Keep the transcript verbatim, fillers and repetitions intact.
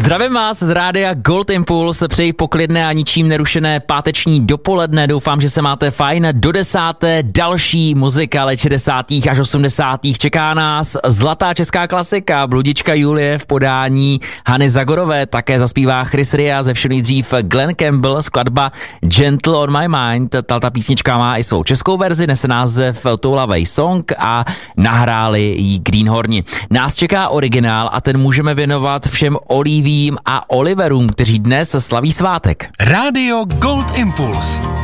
Zdravím vás z rádia Gold Impulse, přeji poklidné a ničím nerušené páteční dopoledne, doufám, že se máte fajn. Do desáté další muzika let šedesátých až osmdesátých čeká nás zlatá česká klasika, Bludička Julie v podání Hany Zagorové, také zaspívá Chris Ria, ze všeho nejdřív Glenn Campbell, skladba Gentle on my mind, tato písnička má i svou českou verzi, nese název Toulavej song a nahráli ji Greenhorni. Nás čeká originál a ten můžeme věnovat všem Olivím a Oliverům, kteří dnes slaví svátek. Rádio Gold Impulse.